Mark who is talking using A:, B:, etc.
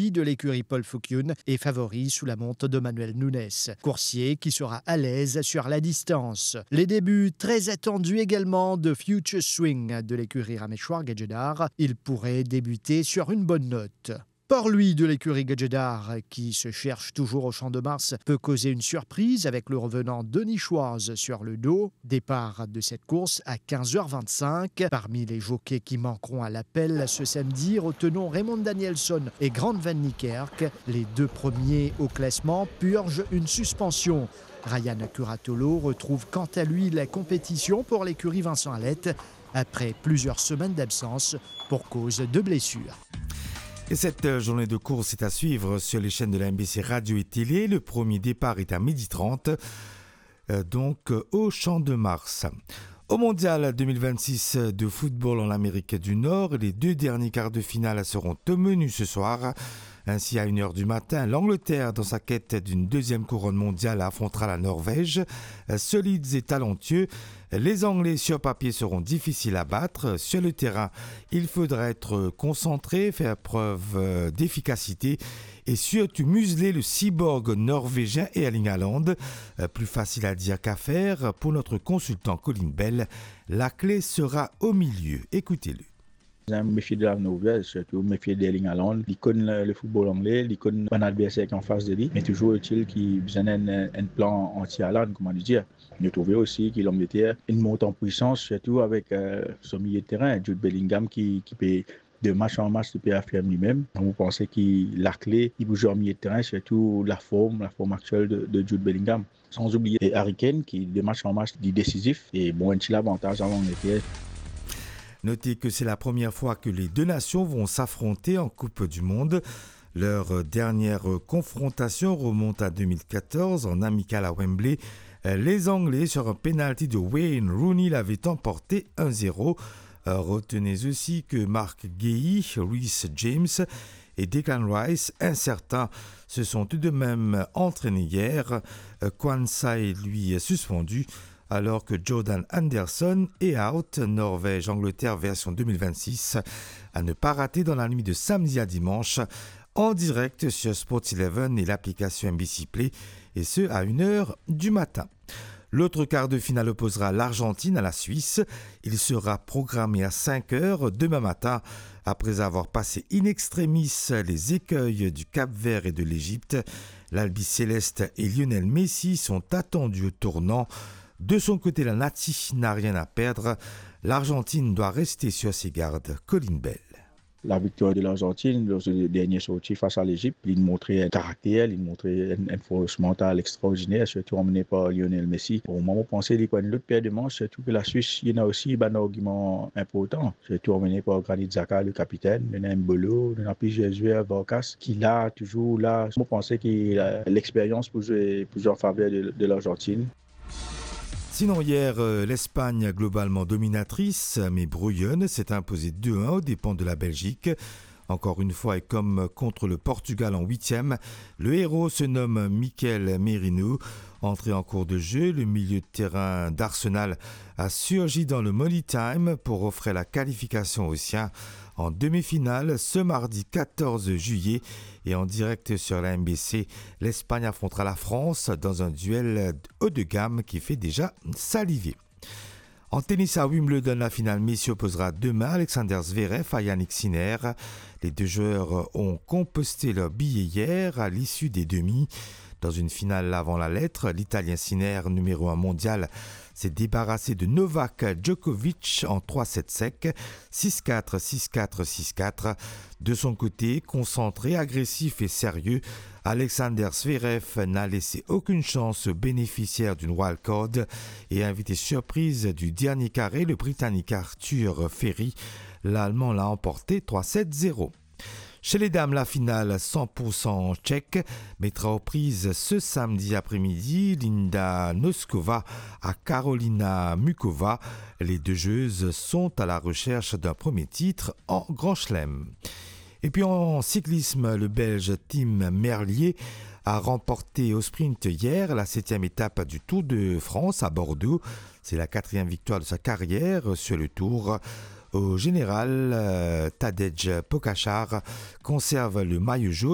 A: lui de l'écurie Paul Fouquioun est favori sous la monte de Manuel Nunes, coursier qui sera à l'aise sur la distance. Les débuts très attendus également de Future Swing de l'écurie Rameshwar Gadjedar. Il pourrait débuter sur une bonne note. Port-Louis de l'écurie Gadjedar, qui se cherche toujours au Champ de Mars, peut causer une surprise avec le revenant Denis Chouaz sur le dos. Départ de cette course à 15h25. Parmi les jockeys qui manqueront à l'appel ce samedi, retenons Raymond Danielson et Grant Van Niekerk. Les deux premiers au classement purgent une suspension. Ryan Curatolo retrouve quant à lui la compétition pour l'écurie Vincent Alette après plusieurs semaines d'absence pour cause de blessure.
B: Et cette journée de course est à suivre sur les chaînes de la MBC Radio et Télé. Le premier départ est à 12h30, donc au Champ de Mars. Au Mondial 2026 de football en Amérique du Nord, les deux derniers quarts de finale seront au menu ce soir. Ainsi, à 1h du matin, l'Angleterre, dans sa quête d'une deuxième couronne mondiale, affrontera la Norvège. Solides et talentueux, les Anglais sur papier seront difficiles à battre. Sur le terrain, il faudra être concentré, faire preuve d'efficacité et surtout museler le cyborg norvégien Erling Haaland. Plus facile à dire qu'à faire. Pour notre consultant Colin Bell, la clé sera au milieu. Écoutez-le.
C: Je me méfie de la Norvège, surtout me méfie d'Erling Haaland. Il connaît le football anglais, il connaît un adversaire qui est en face de lui, mais toujours est-il qu'il besoin d'un plan anti-Haaland, comment dire. J'ai trouvé aussi que l'Angleterre une monte en puissance, surtout avec son milieu de terrain, Jude Bellingham qui peut de match en match, il peut affirmer lui-même. Vous pensez que la clé, il bouge en milieu de terrain, surtout la forme actuelle de Jude Bellingham. Sans oublier Harry Kane qui de match en match dit décisif et bon, un petit avantage à l'Angleterre.
B: Notez que c'est la première fois que les deux nations vont s'affronter en Coupe du Monde. Leur dernière confrontation remonte à 2014 en amical à Wembley. Les Anglais, sur un pénalty de Wayne Rooney, l'avaient emporté 1-0. Retenez aussi que Mark Guéhi, Reece James et Declan Rice, incertains, se sont tout de même entraînés hier. Kwansai, lui, est suspendu, alors que Jordan Anderson est out. Norvège-Angleterre version 2026 à ne pas rater dans la nuit de samedi à dimanche en direct sur Sports 11 et l'application MBC Play, et ce à 1h du matin. L'autre quart de finale opposera l'Argentine à la Suisse. Il sera programmé à 5h demain matin après avoir passé in extremis les écueils du Cap-Vert et de l'Égypte. L'Albi-Céleste et Lionel Messi sont attendus au tournant. De son côté, la Nati n'a rien à perdre. L'Argentine doit rester sur ses gardes. Colin Bell.
C: La victoire de l'Argentine, lors de dernière sortie face à l'Égypte, il montrait un caractère, il montrait une force mentale extraordinaire, surtout emmené par Lionel Messi. Au moment où on pensait qu'il y a une autre paire de manches, surtout que la Suisse, il y en a aussi un argument important, surtout emmené par Granit Xhaka, le capitaine, il y en a Mbolo, il y en a plusieurs joueurs, Varkas, qui là, toujours là, on pensait qu'il a l'expérience pour jouer en faveur de l'Argentine.
B: Sinon, hier, l'Espagne, globalement dominatrice, mais brouillonne, s'est imposée 2-1 aux dépens de la Belgique. Encore une fois, et comme contre le Portugal en 8e, le héros se nomme Mikel Merino. Entré en cours de jeu, le milieu de terrain d'Arsenal a surgi dans le Money Time pour offrir la qualification aux siens en demi-finale ce mardi 14 juillet. Et en direct sur la MBC, l'Espagne affrontera la France dans un duel haut de gamme qui fait déjà saliver. En tennis à Wimbledon, la finale messieurs opposera demain Alexander Zverev à Yannick Sinner. Les deux joueurs ont composté leur billet hier à l'issue des demi. Dans une finale avant la lettre, l'Italien Sinner, numéro 1 mondial, s'est débarrassé de Novak Djokovic en 3-7 secs, 6-4, 6-4, 6-4. De son côté, concentré, agressif et sérieux, Alexander Zverev n'a laissé aucune chance aux bénéficiaires d'une wildcard et invité surprise du dernier carré, le Britannique Arthur Ferry. L'Allemand l'a emporté 3-7-0. Chez les dames, la finale 100% tchèque mettra aux prises ce samedi après-midi Linda Noskova à Karolina Mukova. Les deux joueuses sont à la recherche d'un premier titre en Grand Chelem. Et puis en cyclisme, le Belge Tim Merlier a remporté au sprint hier la 7e étape du Tour de France à Bordeaux. C'est la 4e victoire de sa carrière sur le Tour. Au général, Tadej Pogačar conserve le maillot jaune.